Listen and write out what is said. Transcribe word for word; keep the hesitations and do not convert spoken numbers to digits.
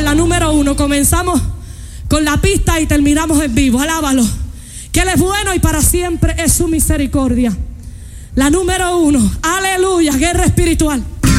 la número uno. Comenzamos con la pista y terminamos en vivo. Alábalo. Que Él es bueno y para siempre es su misericordia. La número uno. Aleluya. Guerra espiritual.